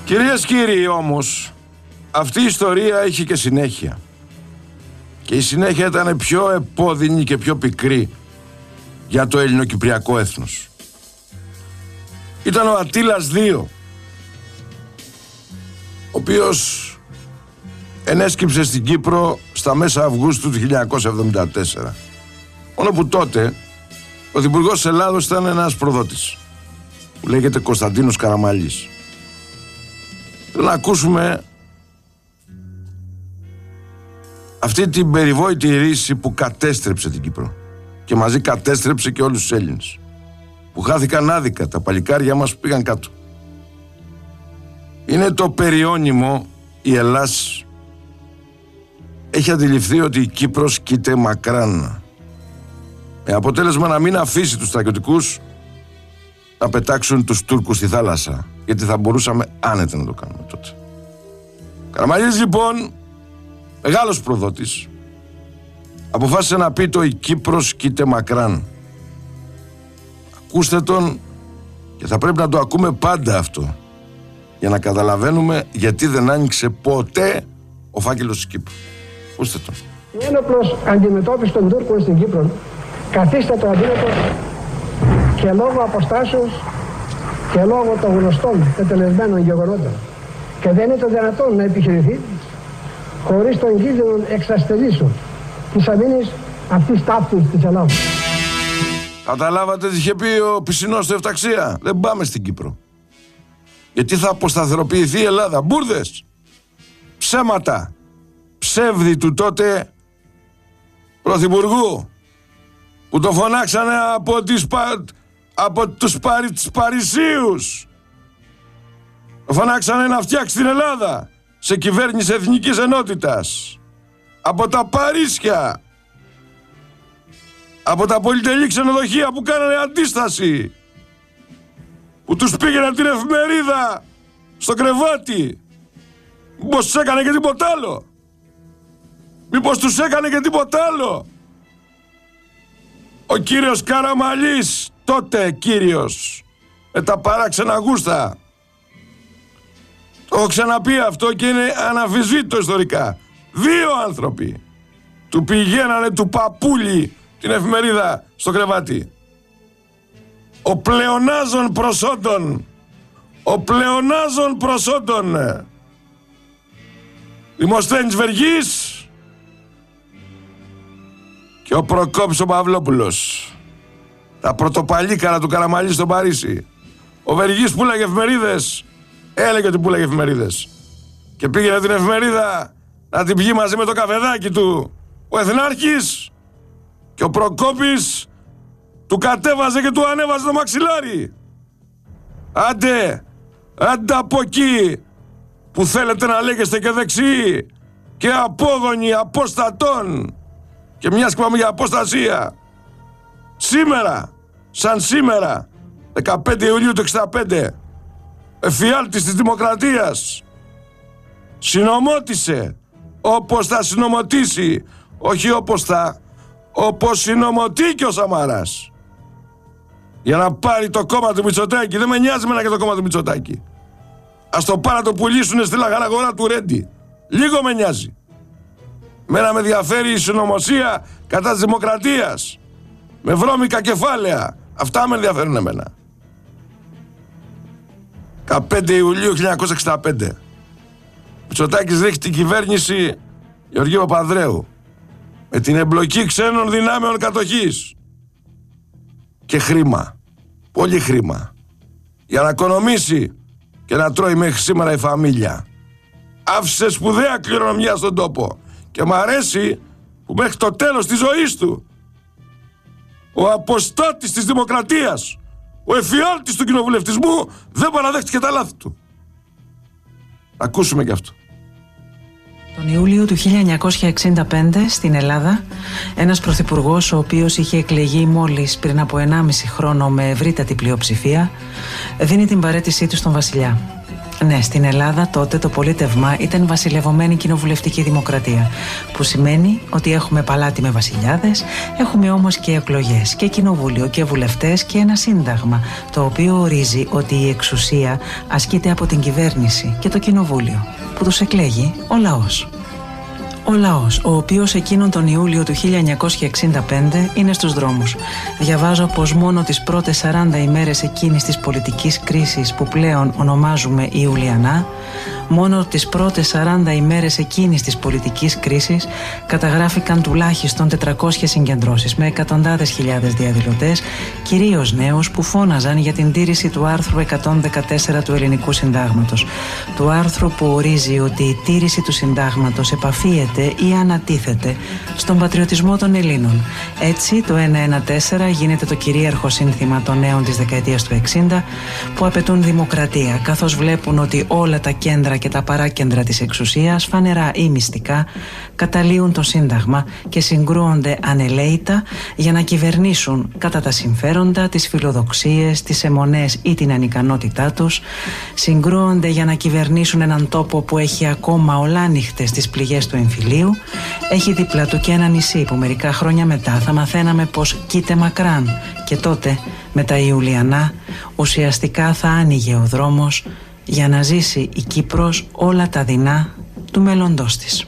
Κυρίες και κύριοι, όμως, αυτή η ιστορία έχει και συνέχεια. Και η συνέχεια ήταν πιο επώδυνη και πιο πικρή για το ελληνοκυπριακό έθνος. Ήταν ο Αττήλας II, ο οποίος ενέσκυψε στην Κύπρο στα μέσα Αυγούστου του 1974. Μόνο που τότε ο Πρωθυπουργός της Ελλάδος ήταν ένας προδότης που λέγεται Κωνσταντίνος Καραμαλής. Θέλω να ακούσουμε αυτή την περιβόητη ρίση που κατέστρεψε την Κύπρο και μαζί κατέστρεψε και όλους τους Έλληνες που χάθηκαν άδικα, τα παλικάρια μας που πήγαν κάτω. Είναι το περιώνυμο η Ελλάς έχει αντιληφθεί ότι η Κύπρος κοίται μακράν, με αποτέλεσμα να μην αφήσει τους στρατιωτικούς να πετάξουν τους Τούρκους στη θάλασσα, γιατί θα μπορούσαμε άνετα να το κάνουμε τότε. Καραμαλής λοιπόν, μεγάλος προδότης, αποφάσισε να πει το «Η Κύπρος κοίται μακράν». Ακούστε τον και θα πρέπει να το ακούμε πάντα αυτό για να καταλαβαίνουμε γιατί δεν άνοιξε ποτέ ο φάκελος της Κύπρου. Ακούστε τον. Η ένοπλος αντιμετώπιση των Τούρκων στην Κύπρο καθίσταται αδύνατο και λόγω αποστάσεως και λόγω των γνωστών τετελεσμένων γεγονότων, και δεν είναι το δυνατόν να επιχειρηθεί χωρίς τον κίνδυνο εξασθενήσεων της αμήνης αυτής ταύτης της Ελλάδας. Καταλάβατε τι είχε πει ο Πισινός στο Εφταξία? Δεν πάμε στην Κύπρο, γιατί θα αποσταθεροποιηθεί η Ελλάδα. Μπούρδες, ψέματα, ψεύδι του τότε Πρωθυπουργού που το φωνάξανε από τους Παρισίους. Το φωνάξανε να φτιάξει την Ελλάδα σε κυβέρνηση εθνικής ενότητας από τα Παρίσια, από τα πολυτελή ξενοδοχεία που κάνανε αντίσταση, που τους πήγαινε την εφημερίδα στο κρεβάτι. Μήπως τους έκανε και τίποτα άλλο? Μήπως τους έκανε και τίποτα άλλο? Ο κύριος Καραμαλής, τότε κύριος, με τα παράξενα γούστα. Το έχω ξαναπεί αυτό και είναι αναμφισβήτητο ιστορικά. Δύο άνθρωποι του πηγαίνανε του παπούλι την εφημερίδα στο κρεβάτι. Ο πλεονάζων προσόντων, Δημοσθένης Βεργής και ο Προκόπης ο Παυλόπουλος, τα πρωτοπαλίκαρα του Καραμαλή στο Παρίσι. Ο Βεργής πουλάγε εφημερίδες, έλεγε ότι πουλάγε εφημερίδες, και πήγαινε την εφημερίδα να την πιει μαζί με το καφεδάκι του ο Εθνάρχης, και ο Προκόπης του κατέβαζε και του ανέβαζε το μαξιλάρι. Άντε από εκεί που θέλετε να λέγεστε και δεξιοί και απόγονοι απόστατων, και μιας και πάμε για αποστασία, σήμερα, σαν σήμερα, 15 Ιουλίου του 65, εφιάλτης της Δημοκρατίας, συνομώτησε όπως θα συνομωτήσει, όχι όπως συνομωτεί και ο Σαμαράς, για να πάρει το κόμμα του Μητσοτάκη. Δεν με νοιάζει μένα και το κόμμα του Μητσοτάκη. Ας το πάρει να το πουλήσουνε στη λαγαραγορά του Ρέντι. Λίγο με νοιάζει. Μένα με ενδιαφέρει η συνωμοσία κατά της δημοκρατίας, με βρώμικα κεφάλαια. Αυτά με ενδιαφέρουν εμένα. 15 Ιουλίου 1965. Μητσοτάκης ρίχνει την κυβέρνηση Γεωργίου Παπανδρέου με την εμπλοκή ξένων δυνάμεων κατοχής και χρήμα, πολύ χρήμα, για να οικονομήσει και να τρώει μέχρι σήμερα η φαμίλια. Άφησε σπουδαία κληρονομιά στον τόπο και μ' αρέσει που μέχρι το τέλος της ζωής του ο αποστάτης της δημοκρατίας, ο εφιάλτης του κοινοβουλευτισμού, δεν παραδέχτηκε τα λάθη του. Ακούσουμε κι αυτό. Τον Ιούλιο του 1965 στην Ελλάδα, ένας πρωθυπουργός ο οποίος είχε εκλεγεί μόλις πριν από 1,5 χρόνο με ευρύτατη πλειοψηφία, δίνει την παραίτησή του στον βασιλιά. Ναι, στην Ελλάδα τότε το πολίτευμα ήταν βασιλευωμένη κοινοβουλευτική δημοκρατία, που σημαίνει ότι έχουμε παλάτι με βασιλιάδες, έχουμε όμως και εκλογές και κοινοβούλιο και βουλευτές και ένα σύνταγμα, το οποίο ορίζει ότι η εξουσία ασκείται από την κυβέρνηση και το κοινοβούλιο, που τους εκλέγει ο λαός. Ο λαός, ο οποίος εκείνον τον Ιούλιο του 1965 είναι στους δρόμους. Διαβάζω πως μόνο τις πρώτες 40 ημέρες εκείνης της πολιτικής κρίσης που πλέον ονομάζουμε Ιουλιανά, μόνο τις πρώτες 40 ημέρες εκείνης της πολιτικής κρίσης καταγράφηκαν τουλάχιστον 400 συγκεντρώσεις με εκατοντάδες χιλιάδες διαδηλωτές, κυρίως νέους που φώναζαν για την τήρηση του άρθρου 114 του Ελληνικού Συντάγματος, του άρθρου που ορίζει ότι η τήρηση του Συντάγματος επαφίεται ή ανατίθεται στον πατριωτισμό των Ελλήνων. Έτσι το 114 γίνεται το κυρίαρχο σύνθημα των νέων της δεκαετίας του 60 που απαιτούν δημοκρατία, καθώς βλέπουν ότι όλα τα κέντρα και τα παράκεντρα της εξουσίας, φανερά ή μυστικά, καταλύουν το Σύνταγμα και συγκρούονται ανελαίητα για να κυβερνήσουν κατά τα συμφέροντα, τις φιλοδοξίες, τις αιμονές ή την ανικανότητά τους, συγκρούονται για να κυβερνήσουν έναν τόπο που έχει ακόμα ολάνυχτες τις πληγές του εμφυλίου, έχει δίπλα του και ένα νησί που μερικά χρόνια μετά θα μαθαίναμε πως κοίται μακράν, και τότε με τα Ιουλιανά ουσιαστικά θα άνοιγε ο δρόμος για να ζήσει η Κύπρος όλα τα δεινά του μέλλοντός της.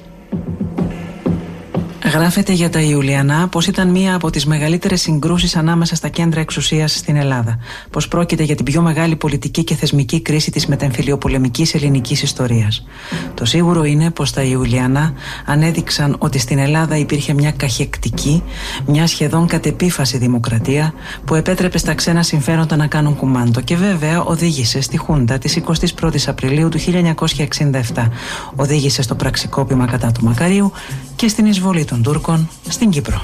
Γράφεται για τα Ιουλιανά πως ήταν μία από τις μεγαλύτερες συγκρούσεις ανάμεσα στα κέντρα εξουσίας στην Ελλάδα, πως πρόκειται για την πιο μεγάλη πολιτική και θεσμική κρίση της μετεμφυλιοπολεμικής ελληνικής ιστορίας. Το σίγουρο είναι πως τα Ιουλιανά ανέδειξαν ότι στην Ελλάδα υπήρχε μια καχεκτική, μια σχεδόν κατ' επίφαση δημοκρατία που επέτρεπε στα ξένα συμφέροντα να κάνουν κουμάντο και βέβαια οδήγησε στη Χούντα της 21ης Απριλίου του 1967. Οδήγησε στο πραξικόπημα κατά του Μακαρίου και στην εισβολή των Τούρκων στην Κύπρο.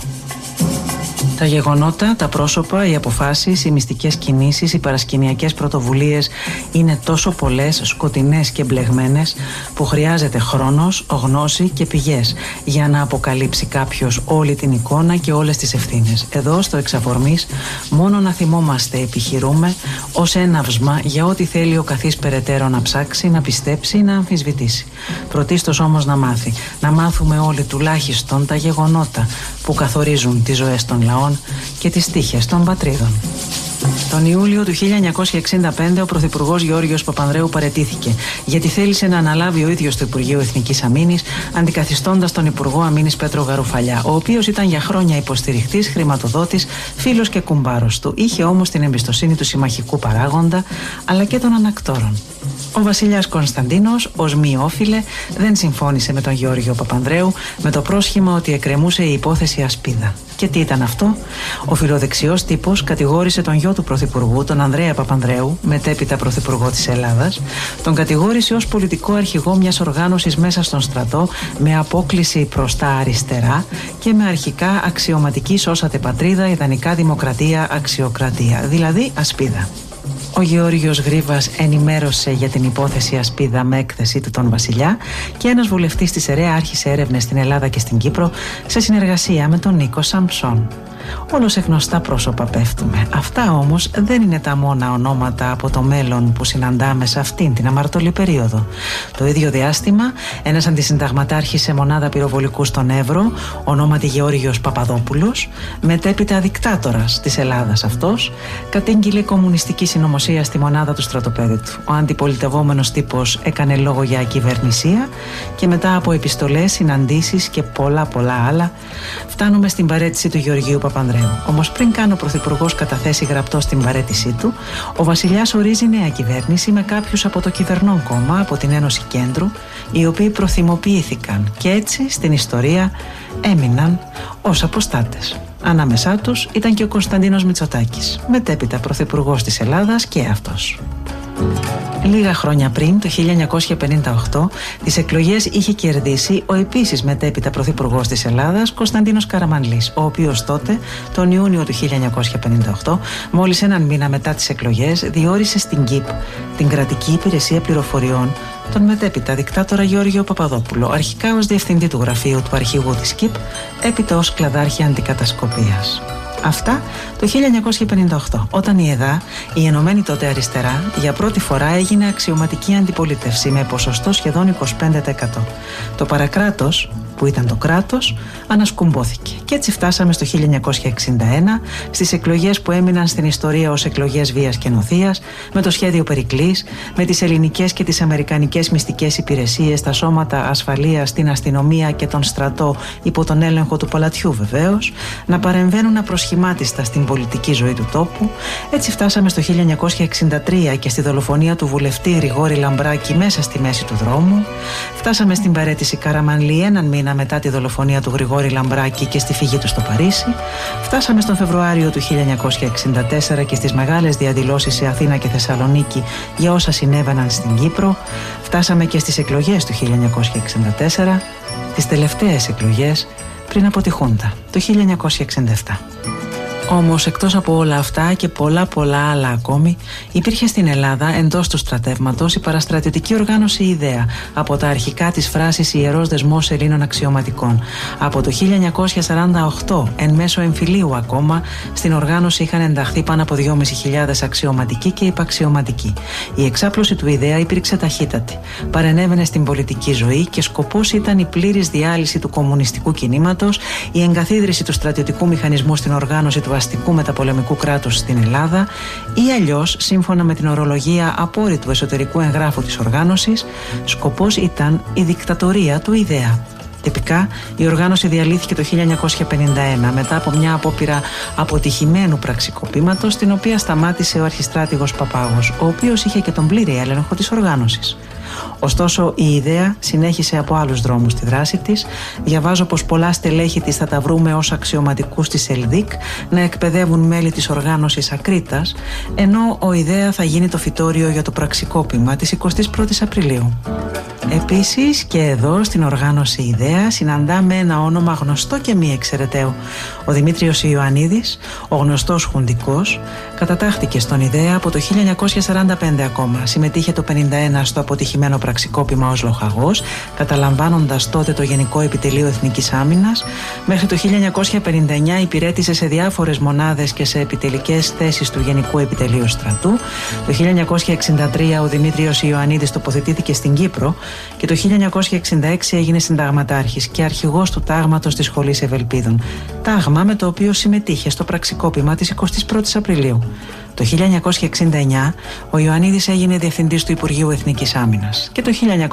Τα γεγονότα, τα πρόσωπα, οι αποφάσεις, οι μυστικές κινήσεις, οι παρασκηνιακές πρωτοβουλίες είναι τόσο πολλές, σκοτεινές και μπλεγμένες που χρειάζεται χρόνος, γνώση και πηγές για να αποκαλύψει κάποιος όλη την εικόνα και όλες τις ευθύνες. Εδώ στο Εξαφορμής μόνο να θυμόμαστε επιχειρούμε ως έναυσμα για ό,τι θέλει ο καθής περαιτέρω να ψάξει, να πιστέψει, να αμφισβητήσει. Πρωτίστως όμως να μάθει, να μάθουμε όλοι τουλάχιστον τα γεγονότα που καθορίζουν τις ζωές των λαών και τις τύχες των πατρίδων. Τον Ιούλιο του 1965 ο Πρωθυπουργός Γεώργιος Παπανδρέου παραιτήθηκε γιατί θέλησε να αναλάβει ο ίδιος το Υπουργείο Εθνικής Αμήνης, αντικαθιστώντας τον Υπουργό Αμήνης Πέτρο Γαρουφαλιά, ο οποίος ήταν για χρόνια υποστηριχτής, χρηματοδότης, φίλος και κουμπάρος του. Είχε όμως την εμπιστοσύνη του συμμαχικού παράγοντα αλλά και των ανακτόρων. Ο βασιλιάς Κωνσταντίνος, ως μη όφιλε, δεν συμφώνησε με τον Γεώργιο Παπανδρέου με το πρόσχημα ότι εκκρεμούσε η υπόθεση Ασπίδα. Και τι ήταν αυτό? Ο φιλοδεξιός τύπος κατηγόρησε τον γιο του Πρωθυπουργού, τον Ανδρέα Παπανδρέου, μετέπειτα Πρωθυπουργό της Ελλάδας, τον κατηγόρησε ως πολιτικό αρχηγό μιας οργάνωσης μέσα στον στρατό με απόκλιση προς τα αριστερά και με αρχικά αξιωματική σώσατε πατρίδα, ιδανικά δημοκρατία, αξιοκρατία, δηλαδή Ασπίδα. Ο Γεώργιος Γρίβας ενημέρωσε για την υπόθεση Ασπίδα με έκθεση του τον βασιλιά και ένας βουλευτής της ΕΡΕΑ άρχισε έρευνες στην Ελλάδα και στην Κύπρο σε συνεργασία με τον Νίκο Σαμψόν. Όλο σε γνωστά πρόσωπα πέφτουμε. Αυτά όμως δεν είναι τα μόνα ονόματα από το μέλλον που συναντάμε σε αυτήν την αμαρτωλή περίοδο. Το ίδιο διάστημα, ένας αντισυνταγματάρχης σε μονάδα πυροβολικού στον Εύρο, ονόματι Γεώργιος Παπαδόπουλος, μετέπειτα δικτάτορας της Ελλάδας αυτός, κατήγγειλε κομμουνιστική συνωμοσία στη μονάδα του στρατοπέδου του. Ο αντιπολιτευόμενος τύπος έκανε λόγο για ακυβερνησία και μετά από επιστολές, συναντήσεις και πολλά άλλα, φτάνουμε στην παραίτηση του Γεωργίου Παπανδρέου. Όμως πριν καν ο Πρωθυπουργός καταθέσει γραπτό στην παραίτησή του, ο βασιλιάς ορίζει νέα κυβέρνηση με κάποιους από το κυβερνών κόμμα, από την Ένωση Κέντρου, οι οποίοι προθυμοποιήθηκαν και έτσι στην ιστορία έμειναν ως αποστάτες. Ανάμεσά τους ήταν και ο Κωνσταντίνος Μητσοτάκης, μετέπειτα Πρωθυπουργός της Ελλάδας και αυτός. Λίγα χρόνια πριν, το 1958, τις εκλογές είχε κερδίσει ο επίσης μετέπειτα Πρωθυπουργός της Ελλάδας, Κωνσταντίνος Καραμανλής, ο οποίος τότε, τον Ιούνιο του 1958, μόλις έναν μήνα μετά τις εκλογές, διόρισε στην ΚΙΠ, την Κρατική Υπηρεσία Πληροφοριών, τον μετέπειτα δικτάτορα Γεώργιο Παπαδόπουλο, αρχικά ως διευθυντή του γραφείου του αρχηγού της ΚΙΠ, έπειτα ως κλαδάρχη αντικατασκοπίας. Αυτά το 1958, όταν η ΕΔΑ, η ενωμένη τότε αριστερά, για πρώτη φορά έγινε αξιωματική αντιπολίτευση με ποσοστό σχεδόν 25%. Το παρακράτος, που ήταν το κράτος, ανασκουμπόθηκε. Και έτσι φτάσαμε στο 1961, στις εκλογές που έμειναν στην ιστορία ως εκλογές βίας και νοθείας, με το σχέδιο Περικλής, με τις ελληνικές και τις αμερικανικές μυστικές υπηρεσίες, τα σώματα ασφαλείας, την αστυνομία και τον στρατό υπό τον έλεγχο του παλατιού βεβαίως, να παρεμβαίνουν απροσχημάτιστα στην πολιτική ζωή του τόπου. Έτσι φτάσαμε στο 1963 και στη δολοφονία του βουλευτή Γρηγόρη Λαμπράκη μέσα στη μέση του δρόμου. Φτάσαμε στην παραίτηση Καραμανλή έναν μήνα μετά τη δολοφονία του Γρηγόρη Λαμπράκη και στη φυγή του στο Παρίσι. Φτάσαμε στον Φεβρουάριο του 1964 και στις μεγάλες διαδηλώσεις σε Αθήνα και Θεσσαλονίκη για όσα συνέβαιναν στην Κύπρο. Φτάσαμε και στις εκλογές του 1964, τις τελευταίες εκλογές πριν από τη Χούντα, το 1967. Όμως εκτός από όλα αυτά και πολλά άλλα ακόμη, υπήρχε στην Ελλάδα εντός του στρατεύματος η παραστρατιωτική οργάνωση Ιδέα, από τα αρχικά της φράσης Ιερός Δεσμός Ελλήνων Αξιωματικών. Από το 1948, εν μέσω εμφυλίου ακόμα, στην οργάνωση είχαν ενταχθεί πάνω από 2.500 αξιωματικοί και υπαξιωματικοί. Η εξάπλωση του Ιδέα υπήρξε ταχύτατη. Παρενέβαινε στην πολιτική ζωή και σκοπός ήταν η πλήρης διάλυση του κομμουνιστικού κινήματος, η εγκαθίδρυση του στρατιωτικού μηχανισμού στην οργάνωση του αστικού μεταπολεμικού κράτους στην Ελλάδα, ή αλλιώς, σύμφωνα με την ορολογία απόρριτου εσωτερικού εγγράφου της οργάνωσης, σκοπός ήταν η δικτατορία του Ιδέα. Τυπικά, η οργάνωση διαλύθηκε το 1951 μετά από μια απόπειρα αποτυχημένου πραξικοπήματος, την οποία σταμάτησε ο αρχιστράτηγος Παπάγος, ο οποίος είχε και τον πλήρη έλεγχο της οργάνωσης. Ωστόσο, η Ιδέα συνέχισε από άλλους δρόμους τη δράση της. Διαβάζω πως πολλά στελέχη της θα τα βρούμε ως αξιωματικούς της ΕΛΔΙΚ να εκπαιδεύουν μέλη της οργάνωσης Ακρίτας, ενώ ο Ιδέα θα γίνει το φυτόριο για το πραξικόπημα της 21ης Απριλίου. Επίσης και εδώ στην οργάνωση Ιδέα συναντάμε ένα όνομα γνωστό και μη εξαιρεταίο. Ο Δημήτριος Ιωαννίδης, ο γνωστός Χουντικός, κατατάχθηκε στον Ιδέα από το 1945 ακόμα. Συμμετείχε το 1951 στο αποτυχημένο πραξικόπημα ως λοχαγός, καταλαμβάνοντας τότε το Γενικό Επιτελείο Εθνικής Άμυνας. Μέχρι το 1959 υπηρέτησε σε διάφορες μονάδες και σε επιτελικές θέσεις του Γενικού Επιτελείου Στρατού. Το 1963 ο Δημήτριος Ιωαννίδης τοποθετήθηκε στην Κύπρο και το 1966 έγινε συνταγματάρχης και αρχηγός του τάγματος της Σχολής Ευελπίδων. Τάγμα με το οποίο συμμετείχε στο πραξικόπημα της 21ης Απριλίου. Το 1969 ο Ιωαννίδης έγινε διευθυντής του Υπουργείου Εθνικής Άμυνας και το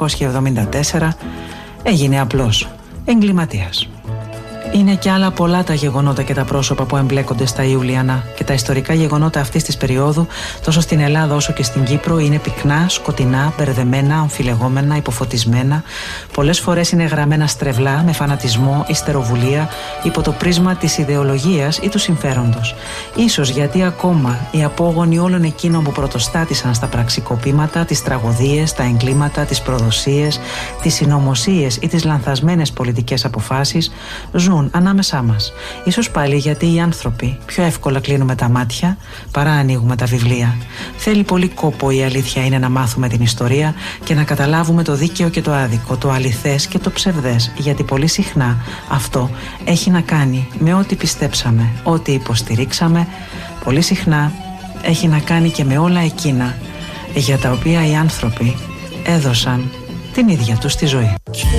1974 έγινε απλώς εγκληματίας. Είναι και άλλα πολλά τα γεγονότα και τα πρόσωπα που εμπλέκονται στα Ιουλιανά, και τα ιστορικά γεγονότα αυτής της περίοδου, τόσο στην Ελλάδα όσο και στην Κύπρο, είναι πυκνά, σκοτεινά, μπερδεμένα, αμφιλεγόμενα, υποφωτισμένα. Πολλές φορές είναι γραμμένα στρεβλά, με φανατισμό, ιστεροβουλία, υπό το πρίσμα της ιδεολογίας ή του συμφέροντος. Ίσως γιατί ακόμα οι απόγονοι όλων εκείνων που πρωτοστάτησαν στα πραξικοπήματα, τις τραγωδίες, τα εγκλήματα, τις προδοσίες, τις συνωμοσίες ή τις λανθασμένες πολιτικές αποφάσεις ζουν ανάμεσά μας. Ίσως πάλι γιατί οι άνθρωποι πιο εύκολα κλείνουμε τα μάτια παρά ανοίγουμε τα βιβλία. Θέλει πολύ κόπο, η αλήθεια είναι, να μάθουμε την ιστορία και να καταλάβουμε το δίκαιο και το άδικο, το αληθές και το ψευδές, γιατί πολύ συχνά αυτό έχει να κάνει με ό,τι πιστέψαμε, ό,τι υποστηρίξαμε. Πολύ συχνά έχει να κάνει και με όλα εκείνα για τα οποία οι άνθρωποι έδωσαν την ίδια τους τη ζωή.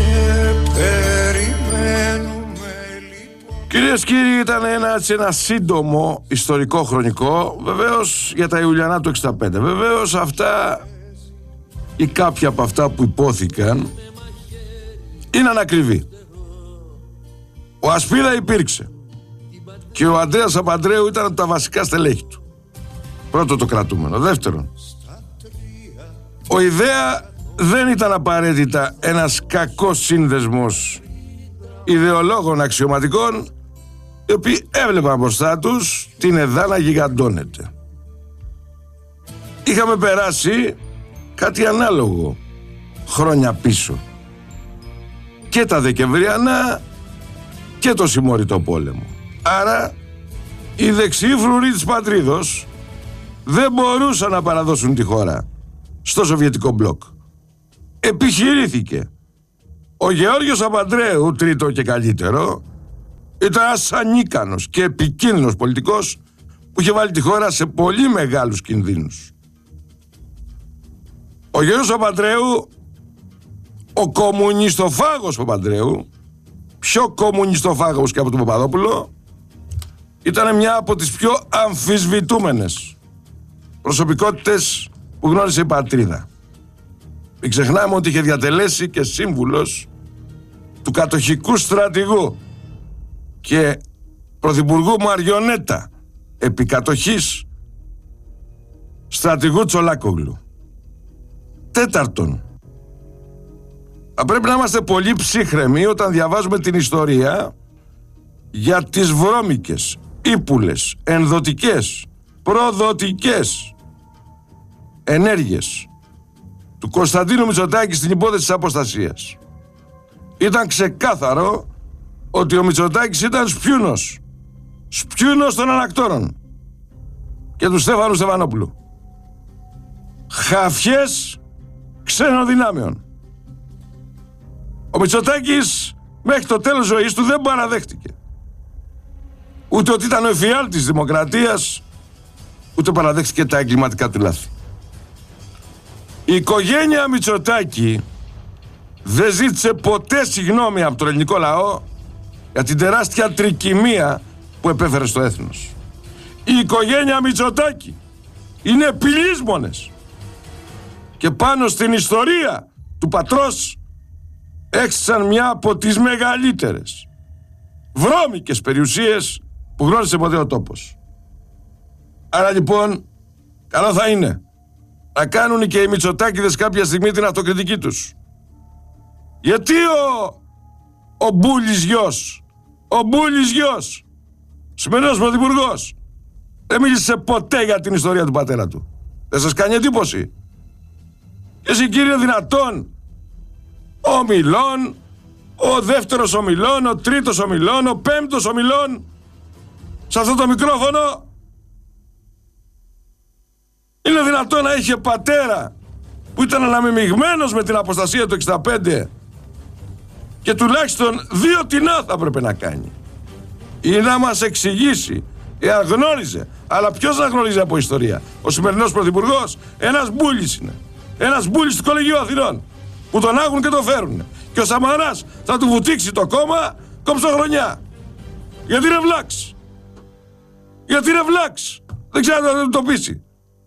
Κυρίες και κύριοι, ήταν ένα σύντομο ιστορικό χρονικό, βεβαίως για τα Ιουλιανά του 65. Βεβαίως αυτά ή κάποια από αυτά που υπόθηκαν είναι ανακριβή. Ο Ασπίδα υπήρξε και ο Ανδρέας Απαντρέου ήταν από τα βασικά στελέχη του. Πρώτο το κρατούμενο. Δεύτερον, ο Ιδέα δεν ήταν απαραίτητα ένας κακός σύνδεσμος ιδεολόγων αξιωματικών, οι οποίοι έβλεπαν μπροστά τους την ΕΔΑ να γιγαντώνεται. Είχαμε περάσει κάτι ανάλογο χρόνια πίσω, και τα Δεκεμβριανά και το Συμμορητό Πόλεμο. Άρα οι δεξιοί φρουροί της πατρίδος δεν μπορούσαν να παραδώσουν τη χώρα στο Σοβιετικό μπλοκ. Επιχειρήθηκε ο Γεώργιος Απαντρέου, τρίτο και καλύτερο, Ήταν ένας ανίκανος και επικίνδυνος πολιτικός που είχε βάλει τη χώρα σε πολύ μεγάλους κινδύνους. Ο Γιώργος Παπαντρέου, ο κομμουνιστοφάγος Παπαντρέου, πιο κομμουνιστοφάγος και από τον Παπαδόπουλο, ήταν μια από τις πιο αμφισβητούμενες προσωπικότητες που γνώρισε η πατρίδα. Μην ξεχνάμε ότι είχε διατελέσει και σύμβουλος του κατοχικού στρατηγού και πρωθυπουργού Μαριονέτα επί κατοχής στρατηγού Τσολάκογλου. Τέταρτον, θα πρέπει να είμαστε πολύ ψύχρεμοι όταν διαβάζουμε την ιστορία για τις βρώμικες, ύπουλες, ενδοτικές, προδοτικές ενέργειες του Κωνσταντίνου Μητσοτάκη στην υπόθεση της αποστασίας. Ήταν ξεκάθαρο ότι ο Μητσοτάκης ήταν σπιούνος των ανακτόρων και του Στέφανου Στεφανόπουλου. Χαφιές ξένων δυνάμεων. Ο Μητσοτάκης μέχρι το τέλος ζωής του δεν παραδέχτηκε ούτε ότι ήταν ο εφιάλτης της δημοκρατίας, ούτε παραδέχτηκε τα εγκληματικά του λάθη. Η οικογένεια Μητσοτάκη δεν ζήτησε ποτέ συγγνώμη από τον ελληνικό λαό για την τεράστια τρικυμία που επέφερε στο έθνος. Η οικογένεια Μητσοτάκη είναι πυλίσμονες και πάνω στην ιστορία του πατρός έξισαν μια από τις μεγαλύτερες βρώμικες περιουσίες που γνώρισε ποτέ ο τόπος. Άρα λοιπόν καλό θα είναι να κάνουν και οι Μητσοτάκηδες κάποια στιγμή την αυτοκριτική τους. Γιατί ο Μπούλης γιος, σημερινός πρωθυπουργός, δεν μίλησε ποτέ για την ιστορία του πατέρα του? Δεν σας κάνει εντύπωση? Και εσύ κύριε δυνατόν, ο Μιλών, ο δεύτερος ο Μιλών, ο τρίτος ο Μιλών, ο πέμπτος ο Μιλών, σε αυτό το μικρόφωνο, είναι δυνατόν να είχε πατέρα που ήταν αναμειγμένος με την αποστασία του 65 και τουλάχιστον 2 τεινά θα έπρεπε να κάνει, ή να μας εξηγήσει εάν γνώριζε? Αλλά ποιος να γνωρίζει από ιστορία? Ο σημερινός πρωθυπουργός ένας μπούλης είναι, ένας μπούλης του Κολεγίου Αθηνών που τον άγουν και τον φέρουν, και ο Σαμαράς θα του βουτήξει το κόμμα κομψοχρονιά. Γιατί είναι βλάξ, δεν ξέρει να το πείσει,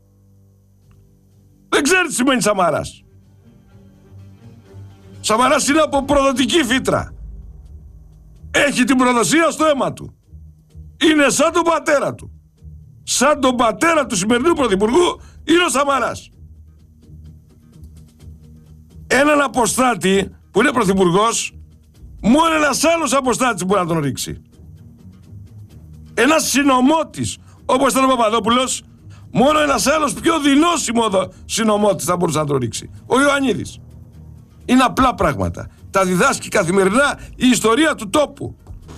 δεν ξέρει τι σημαίνει Σαμαράς. Σαμαράς είναι από προδοτική φύτρα, έχει την προδοσία στο αίμα του, είναι σαν τον πατέρα του, σαν τον πατέρα του σημερινού πρωθυπουργού είναι ο Σαμαράς. Έναν αποστάτη που είναι πρωθυπουργός, μόνο ένας άλλος αποστάτης μπορεί να τον ρίξει. Ένας συνομότης όπως ήταν ο Παπαδόπουλος, μόνο ένας άλλος πιο δεινός συνομότης θα μπορούσε να τον ρίξει, ο Ιωαννίδης. Είναι απλά πράγματα, τα διδάσκει καθημερινά η ιστορία του τόπου.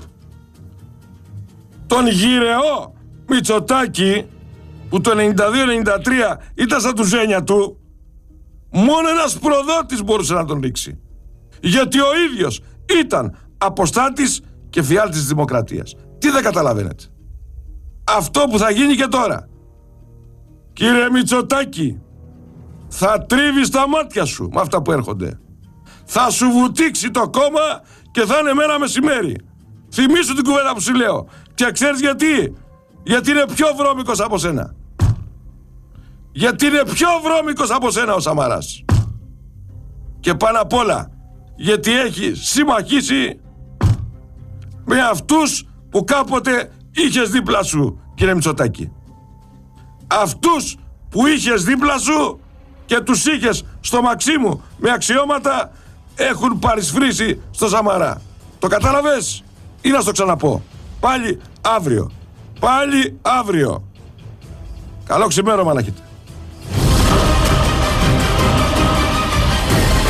Τον γυρεό Μητσοτάκη που το 92-93 ήταν στα τουζένια του, μόνο ένας προδότης μπορούσε να τον ρίξει, γιατί ο ίδιος ήταν αποστάτης και φιάλτης της δημοκρατίας. Τι δεν καταλαβαίνετε? Αυτό που θα γίνει και τώρα. Κύριε Μητσοτάκη, θα τρίβεις τα μάτια σου με αυτά που έρχονται. Θα σου βουτήξει το κόμμα και θα είναι μέρα μεσημέρι. Θυμήσου την κουβέντα που σου λέω. Και ξέρεις γιατί? Γιατί είναι πιο βρώμικος από σένα. Γιατί είναι πιο βρώμικος από σένα ο Σαμαράς. Και πάνω απ' όλα γιατί έχει συμμαχίσει με αυτούς που κάποτε είχες δίπλα σου, κύριε Μητσοτάκη. Αυτούς που είχες δίπλα σου και τους είχες στο Μαξίμου με αξιώματα έχουν παρισφρήσει στο Σαμαρά. Το κατάλαβες ή να στο ξαναπώ? Πάλι αύριο. Πάλι αύριο. Καλό ξημέρωμα να έχετε.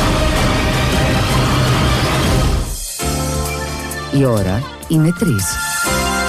Η ώρα είναι 3.